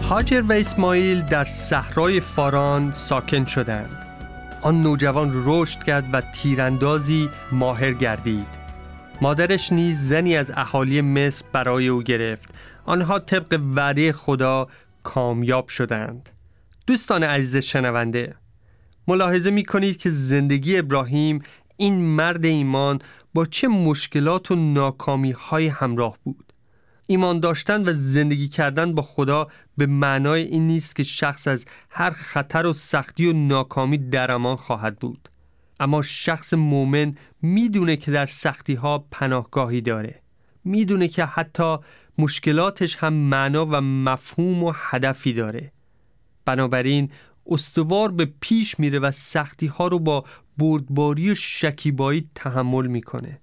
هاجر و اسماعیل در صحرای فاران ساکن شدند. آن نوجوان رشد کرد و تیراندازی ماهر گردید. مادرش نیز زنی از اهالی مصر برای او گرفت. آنها طبق وعده خدا کامیاب شدند. دوستان عزیز شنونده، ملاحظه می کنید که زندگی ابراهیم، این مرد ایمان، با چه مشکلات و ناکامی های همراه بود. ایمان داشتن و زندگی کردن با خدا به معنای این نیست که شخص از هر خطر و سختی و ناکامی در امان خواهد بود. اما شخص مومن میدونه که در سختی ها پناهگاهی داره. میدونه که حتی مشکلاتش هم معنا و مفهوم و هدفی داره. بنابراین استوار به پیش میره و سختی ها رو با بردباری و شکیبایی تحمل میکنه.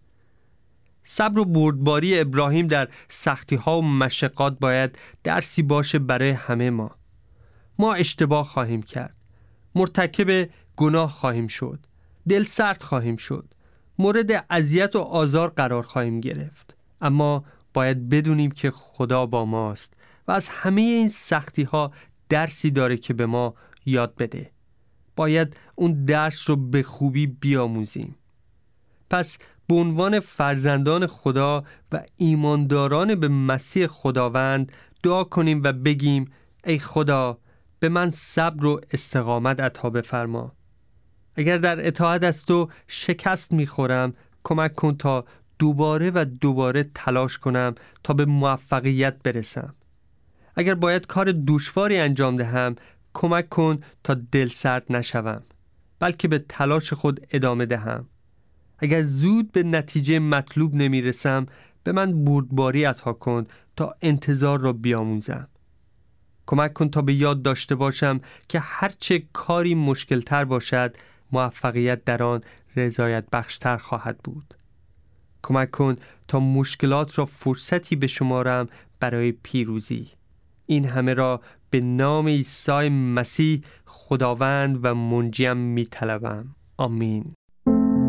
صبر و بردباری ابراهیم در سختی ها و مشقات باید درسی باشه برای همه ما. ما اشتباه خواهیم کرد، مرتکب گناه خواهیم شد، دل سرد خواهیم شد، مورد اذیت و آزار قرار خواهیم گرفت. اما باید بدونیم که خدا با ماست و از همه این سختی ها درسی داره که به ما یاد بده. باید اون درس رو به خوبی بیاموزیم. پس به عنوان فرزندان خدا و ایمانداران به مسیح خداوند دعا کنیم و بگیم: ای خدا، به من صبر و استقامت عطا بفرما. اگر در اطاعت از تو شکست میخورم، کمک کن تا دوباره و دوباره تلاش کنم تا به موفقیت برسم. اگر باید کار دشواری انجام دهم، کمک کن تا دل سرد نشوم، بلکه به تلاش خود ادامه دهم. اگر زود به نتیجه مطلوب نمیرسم، به من بردباری عطا کن تا انتظار را بیاموزم. کمک کن تا به یاد داشته باشم که هرچه کاری مشکل تر باشد، موفقیت در آن رضایت بخشتر خواهد بود. کمک کن تا مشکلات را فرصتی بشمارم برای پیروزی. این همه را به نام عیسی مسیح خداوند و منجیم می طلبم. آمین.